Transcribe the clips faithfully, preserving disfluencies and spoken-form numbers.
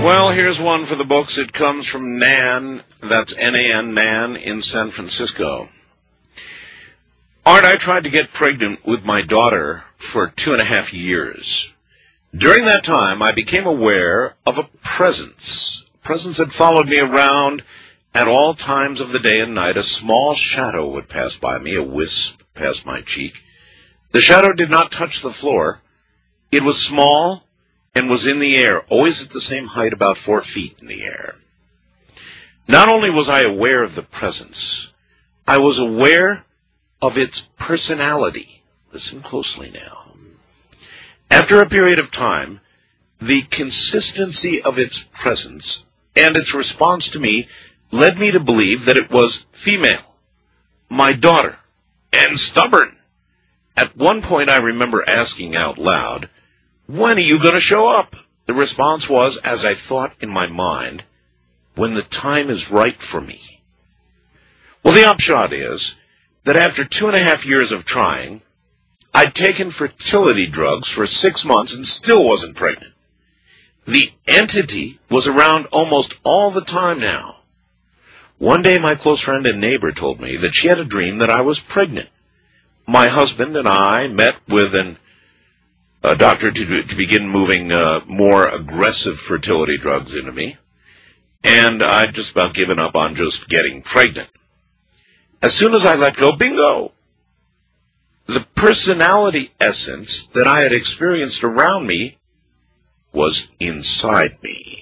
Well, here's one for the books. It comes from Nan, that's N A N, Nan, in San Francisco. Art, I tried to get pregnant with my daughter for two and a half years. During that time, I became aware of a presence. A presence had followed me around at all times of the day and night. A small shadow would pass by me, a wisp past my cheek. The shadow did not touch the floor. It was small and was in the air, always at the same height, about four feet in the air. Not only was I aware of the presence, I was aware of its personality. Listen closely now. After a period of time, the consistency of its presence and its response to me led me to believe that it was female, my daughter, and stubborn. At one point, I remember asking out loud, "When are you going to show up?" The response was, as I thought in my mind, "When the time is right for me." Well, the upshot is that after two and a half years of trying, I'd taken fertility drugs for six months and still wasn't pregnant. The entity was around almost all the time now. One day, my close friend and neighbor told me that she had a dream that I was pregnant. My husband and I met with an, a doctor to, to begin moving uh, more aggressive fertility drugs into me, and I'd just about given up on just getting pregnant. As soon as I let go, bingo! The personality essence that I had experienced around me was inside me.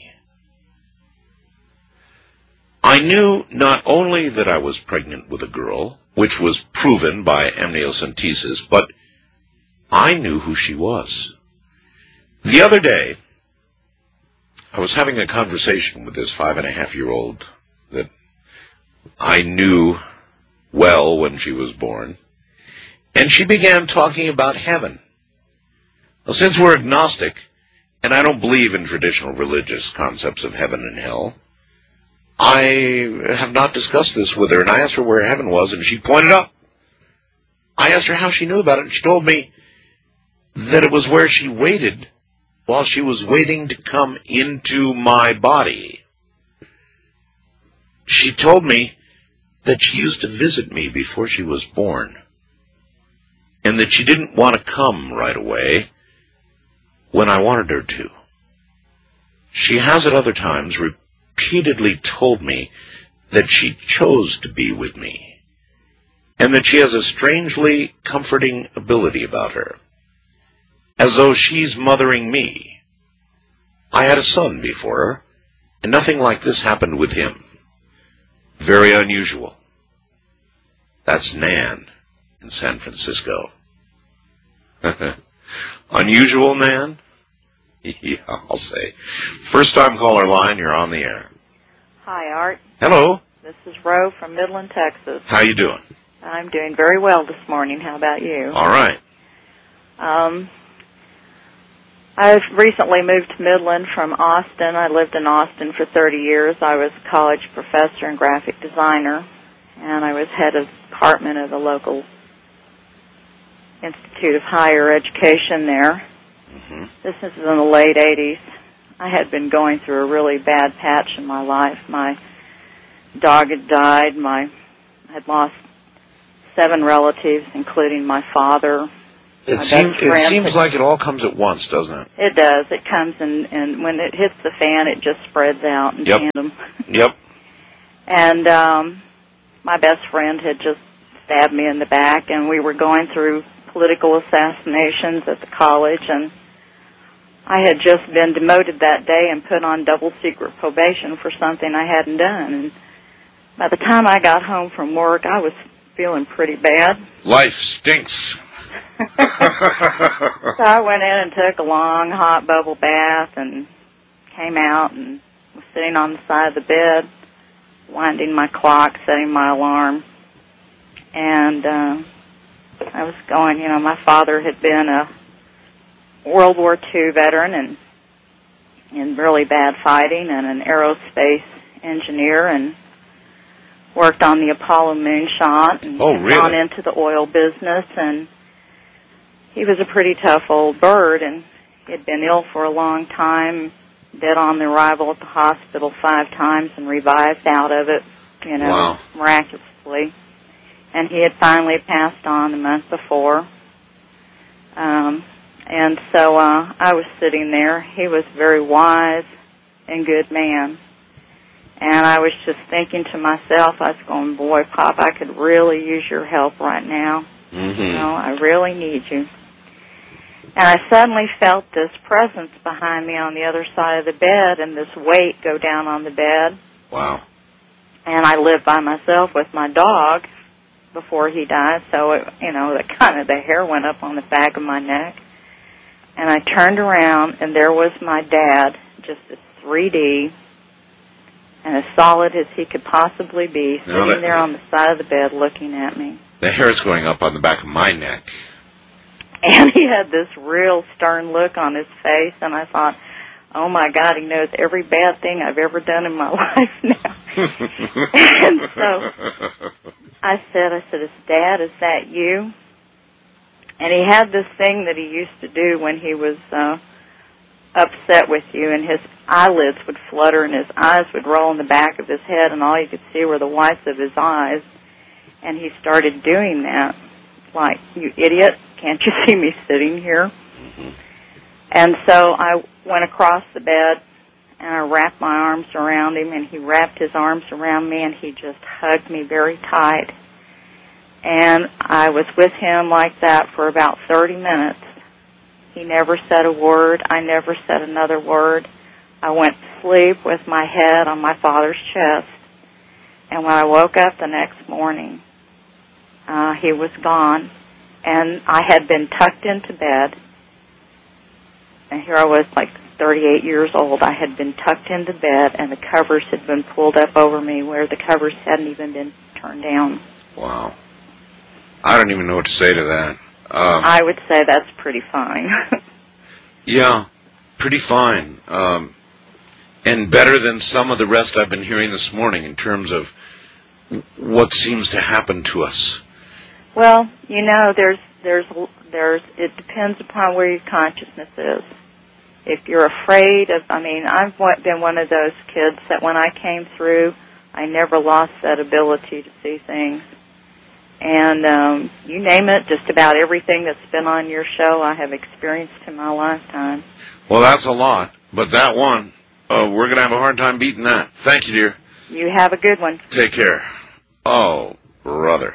I knew not only that I was pregnant with a girl, which was proven by amniocentesis, but I knew who she was. The other day, I was having a conversation with this five-and-a-half-year-old that I knew well when she was born, and she began talking about heaven. Well, since we're agnostic, and I don't believe in traditional religious concepts of heaven and hell, I have not discussed this with her, and I asked her where heaven was, and she pointed up. I asked her how she knew about it, and she told me that it was where she waited while she was waiting to come into my body. She told me that she used to visit me before she was born, and that she didn't want to come right away when I wanted her to. She has at other times repeatedly told me that she chose to be with me, and that she has a strangely comforting ability about her, as though she's mothering me. I had a son before her, and nothing like this happened with him. Very unusual. That's Nan in San Francisco. Unusual, Nan? Yeah, I'll say. First time caller line, you're on the air. Hi, Art. Hello. This is Ro from Midland, Texas. How you doing? I'm doing very well this morning. How about you? All right. Um, I've recently moved to Midland from Austin. I lived in Austin for thirty years. I was a college professor and graphic designer, and I was head of department of the local Institute of Higher Education there. Mm-hmm. This is in the late eighties. I had been going through a really bad patch in my life. My dog had died. My I had lost seven relatives, including my father. It, my seem, best friend it seems had, like it all comes at once, doesn't it? It does. It comes in, and when it hits the fan, it just spreads out in yep. tandem. Yep. And um, my best friend had just stabbed me in the back, and we were going through political assassinations at the college, and I had just been demoted that day and put on double secret probation for something I hadn't done. And by the time I got home from work, I was feeling pretty bad. Life stinks. So I went in and took a long hot bubble bath and came out and was sitting on the side of the bed, winding my clock, setting my alarm. And uh, I was going, you know, my father had been a World War Two veteran and in really bad fighting, and an aerospace engineer, and worked on the Apollo moonshot, and oh, really? gone into the oil business. And he was a pretty tough old bird, and he had been ill for a long time, dead on the arrival at the hospital five times and revived out of it, you know, wow. miraculously. And he had finally passed on the month before. Um, and so uh, I was sitting there. He was a very wise and good man. And I was just thinking to myself, I was going, boy, Pop, I could really use your help right now. Mm-hmm. You know, I really need you. And I suddenly felt this presence behind me on the other side of the bed and this weight go down on the bed. Wow. And I lived by myself with my dog before he died, so, it, you know, the kind of the hair went up on the back of my neck. And I turned around, and there was my dad, just a three D, and as solid as he could possibly be, sitting no, that, there on the side of the bed looking at me. The hair's going up on the back of my neck. And he had this real stern look on his face, and I thought, oh, my God, he knows every bad thing I've ever done in my life now. And so I said, I said, Dad, is that you? And he had this thing that he used to do when he was uh, upset with you, and his eyelids would flutter and his eyes would roll in the back of his head, and all you could see were the whites of his eyes. And he started doing that, like, you idiot, can't you see me sitting here? Mm-hmm. And so I went across the bed, and I wrapped my arms around him, and he wrapped his arms around me, and he just hugged me very tight. And I was with him like that for about thirty minutes. He never said a word. I never said another word. I went to sleep with my head on my father's chest. And when I woke up the next morning, uh, he was gone. And I had been tucked into bed. And here I was, like thirty-eight years old. I had been tucked into bed, and the covers had been pulled up over me where the covers hadn't even been turned down. Wow. I don't even know what to say to that. Um, I would say that's pretty fine. yeah, pretty fine. Um, and better than some of the rest I've been hearing this morning in terms of what seems to happen to us. Well, you know, there's, there's, there's, it depends upon where your consciousness is. If you're afraid of, I mean, I've been one of those kids that when I came through, I never lost that ability to see things. And um, you name it, just about everything that's been on your show I have experienced in my lifetime. Well, that's a lot. But that one, oh, we're going to have a hard time beating that. Thank you, dear. You have a good one. Take care. Oh, brother.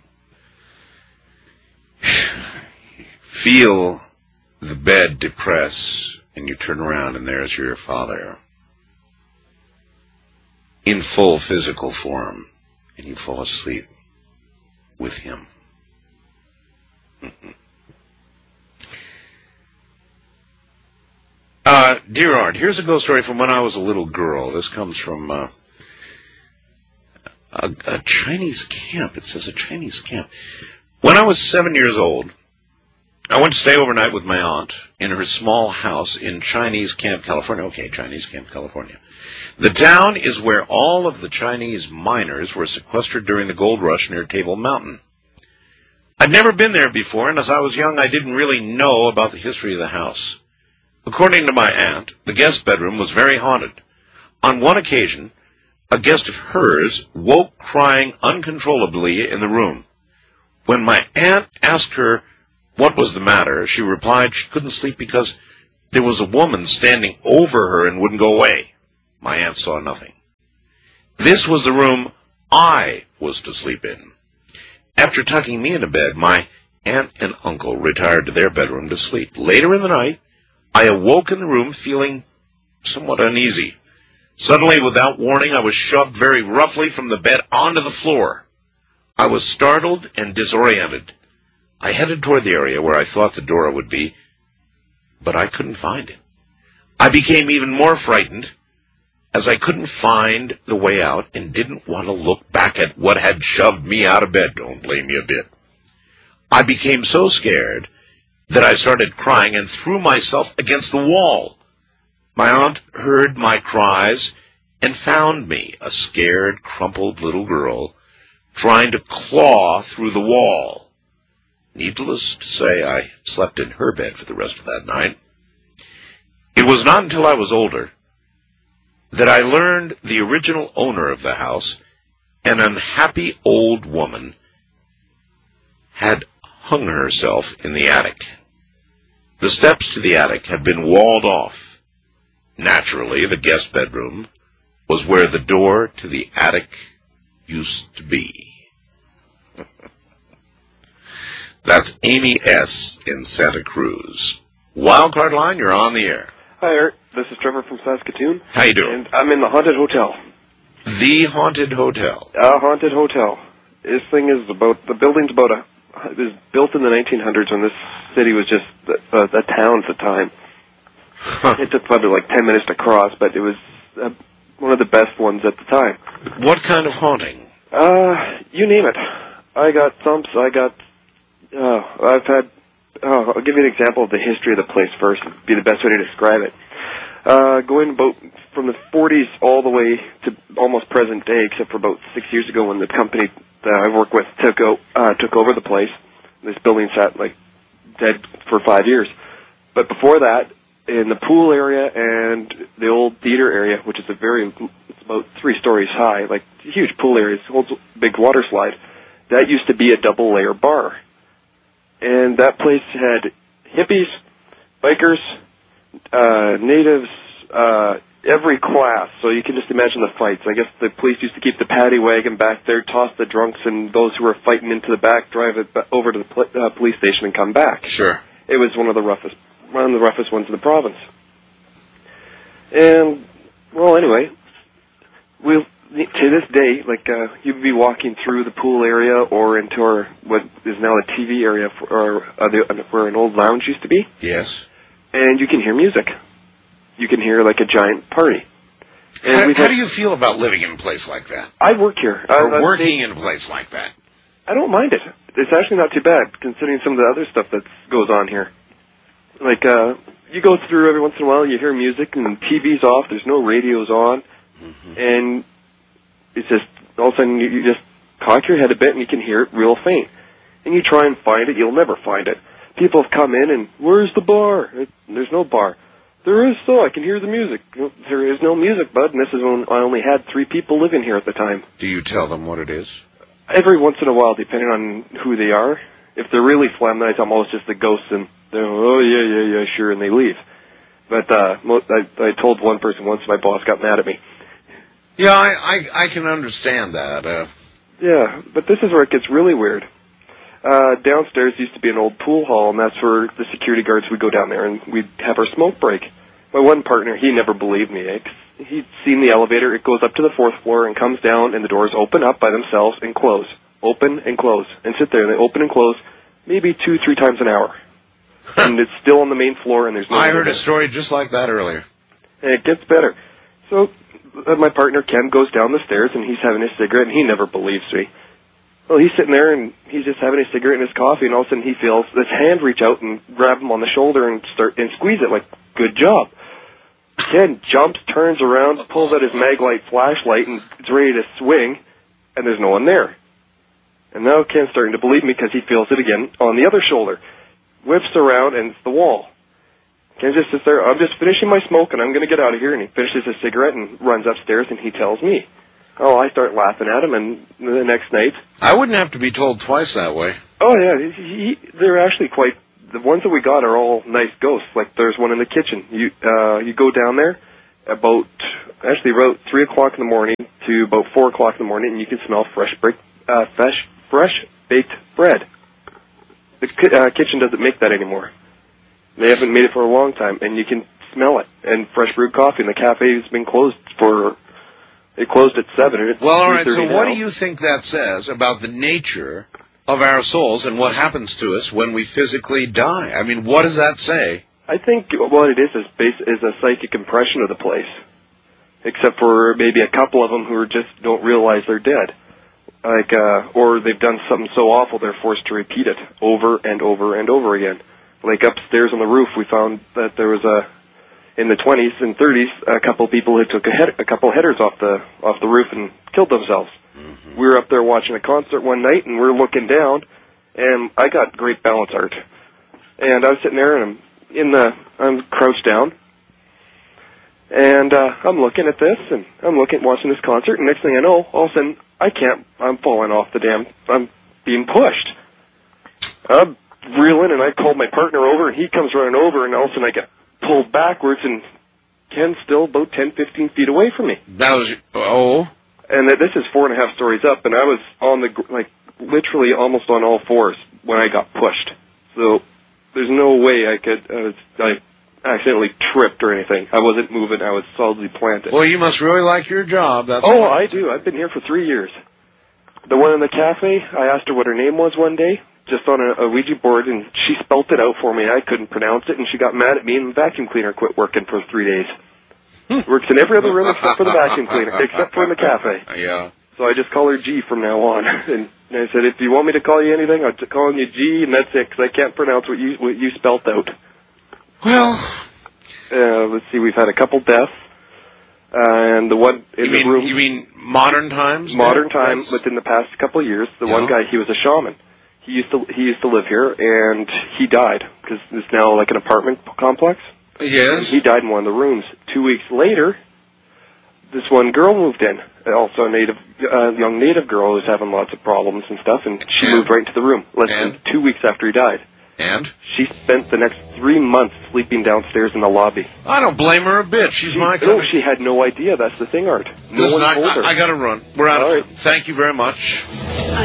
Feel the bed depress, and you turn around, and there's your father in full physical form, and you fall asleep with him. uh, dear Art, here's a ghost story from when I was a little girl. This comes from uh, a, a Chinese camp. It says a Chinese camp. When I was seven years old, I went to stay overnight with my aunt in her small house in Chinese Camp, California. Okay, Chinese Camp, California. The town is where all of the Chinese miners were sequestered during the gold rush near Table Mountain. I'd never been there before, and as I was young, I didn't really know about the history of the house. According to my aunt, the guest bedroom was very haunted. On one occasion, a guest of hers woke crying uncontrollably in the room. When my aunt asked her what was the matter, she replied she couldn't sleep because there was a woman standing over her and wouldn't go away. My aunt saw nothing. This was the room I was to sleep in. After tucking me into bed, my aunt and uncle retired to their bedroom to sleep. Later in the night, I awoke in the room feeling somewhat uneasy. Suddenly, without warning, I was shoved very roughly from the bed onto the floor. I was startled and disoriented. I headed toward the area where I thought the door would be, but I couldn't find it. I became even more frightened as I couldn't find the way out and didn't want to look back at what had shoved me out of bed. Don't blame me a bit. I became so scared that I started crying and threw myself against the wall. My aunt heard my cries and found me, a scared, crumpled little girl, trying to claw through the wall. Needless to say, I slept in her bed for the rest of that night. It was not until I was older that I learned the original owner of the house, an unhappy old woman, had hung herself in the attic. The steps to the attic had been walled off. Naturally, the guest bedroom was where the door to the attic used to be. That's Amy S. in Santa Cruz. Wildcard Line, you're on the air. Hi, Art. This is Trevor from Saskatoon. How you doing? And I'm in the Haunted Hotel. The Haunted Hotel. A Haunted Hotel. This thing is about, the building's about a, it was built in the nineteen hundreds when this city was just a, a town at the time. Huh. It took probably like ten minutes to cross, but it was uh, one of the best ones at the time. What kind of haunting? Uh, you name it. I got thumps, I got, uh, I've had, oh, I'll give you an example of the history of the place first. It'd be the best way to describe it. Uh, going about from the forties all the way to almost present day, except for about six years ago when the company that I work with took, o- uh, took over the place. This building sat like dead for five years. But before that, in the pool area and the old theater area, which is a very, it's about three stories high, like a huge pool area, it's a whole big water slide, that used to be a double layer bar. And that place had hippies, bikers, uh, natives, uh, every class. So you can just imagine the fights. I guess the police used to keep the paddy wagon back there, toss the drunks and those who were fighting into the back, drive it over to the pl- uh, police station and come back. Sure. It was one of the roughest, one of the roughest ones in the province. And, well, anyway, we'll, to this day, like, uh, you'd be walking through the pool area or into our, what is now a T V area, for, or uh, the, where an old lounge used to be. Yes. And you can hear music. You can hear, like, a giant party. And how, how had, do you feel about living in a place like that? I work here. Or I, working in a place like that? I don't mind it. It's actually not too bad, considering some of the other stuff that goes on here. Like, uh, you go through every once in a while, you hear music, and T V's off, there's no radios on, mm-hmm. and it's just, all of a sudden, you, you just cock your head a bit, and you can hear it real faint. And you try and find it, you'll never find it. People have come in, and, where's the bar? It, there's no bar. There is so, I can hear the music. There is no music, bud, and this is when I only had three people living here at the time. Do you tell them what it is? Every once in a while, depending on who they are. If they're really phlegm, then I tell them, oh, it's just the ghosts, and they're, oh, yeah, yeah, yeah, sure, and they leave. But uh, most, I, I told one person once, my boss got mad at me. Yeah, I, I, I can understand that. Uh... Yeah, but this is where it gets really weird. Uh, downstairs used to be an old pool hall, and that's where the security guards would go down there, and we'd have our smoke break. My one partner, he never believed me. He'd seen the elevator, it goes up to the fourth floor and comes down, and the doors open up by themselves and close. Open and close. And sit there, and they open and close maybe two, three times an hour. And it's still on the main floor, and there's no... I heard a story just like that earlier. And it gets better. So uh, my partner, Ken, goes down the stairs, and he's having a cigarette, and he never believes me. Well, he's sitting there, and he's just having a cigarette and his coffee, and all of a sudden he feels this hand reach out and grab him on the shoulder and start and squeeze it like, good job. Ken jumps, turns around, pulls out his Maglite flashlight, and is ready to swing, and there's no one there. And now Ken's starting to believe me because he feels it again on the other shoulder. Whips around, and it's the wall. Ken just sits there, I'm just finishing my smoke, and I'm going to get out of here, and he finishes his cigarette and runs upstairs, and he tells me. Oh, I start laughing at him, and the next night... I wouldn't have to be told twice that way. Oh, yeah, he, he, they're actually quite... The ones that we got are all nice ghosts. Like, there's one in the kitchen. You uh, you go down there about... Actually, about three o'clock in the morning to about four o'clock in the morning, and you can smell fresh, break, uh, fresh, fresh baked bread. The uh, kitchen doesn't make that anymore. They haven't made it for a long time, and you can smell it. And fresh brewed coffee, and the cafe has been closed for... It closed at seven. And it's well, all right, so now. What do you think that says about the nature of our souls and what happens to us when we physically die? I mean, what does that say? I think what it is is, base, is a psychic impression of the place, except for maybe a couple of them who are just don't realize they're dead. Like, uh, or they've done something so awful they're forced to repeat it over and over and over again. Like upstairs on the roof, we found that there was a... In the twenties and thirties, a couple of people who took a, head, a couple of headers off the off the roof and killed themselves. Mm-hmm. We were up there watching a concert one night, and we're looking down, and I got great balance art. And I was sitting there, and I'm in the I'm crouched down, And uh, I'm looking at this, and I'm looking, watching this concert, and next thing I know, all of a sudden, I can't, I'm falling off the damn, I'm being pushed. I'm reeling, and I called my partner over, and he comes running over, and all of a sudden I get pulled backwards, and Ken's still about ten, fifteen feet away from me. That was, oh. And this is four and a half stories up, and I was on the, like, literally almost on all fours when I got pushed. So there's no way I could, I was, I accidentally tripped or anything. I wasn't moving. I was solidly planted. Well, you must really like your job. That's oh, I do. I've been here for three years. The one in the cafe, I asked her what her name was one day, just on a, a Ouija board, and she spelt it out for me. I couldn't pronounce it, and she got mad at me, and the vacuum cleaner quit working for three days. Works in every other room except for the vacuum cleaner, except for in the cafe. Yeah. So I just call her G from now on. And I said, if you want me to call you anything, I'm calling you G, and that's it, because I can't pronounce what you what you spelt out. Well, uh, let's see, we've had a couple deaths, uh, and the one in you the mean, room. You mean modern times? Modern yeah, times, within the past couple of years. The yeah. one guy, he was a shaman. He used to he used to live here, and he died because it's now like an apartment complex. Yes. And he died in one of the rooms. Two weeks later, this one girl moved in, also a native, uh, young native girl who's having lots of problems and stuff, and she and? moved right into the room less and? than two weeks after he died. And? She spent the next three months sleeping downstairs in the lobby. I don't blame her a bit. She's she, my No, kind. she had no idea. That's the thing, Art. No Listen, one I, told her. I, I got to run. We're out. All of right. Thank you very much.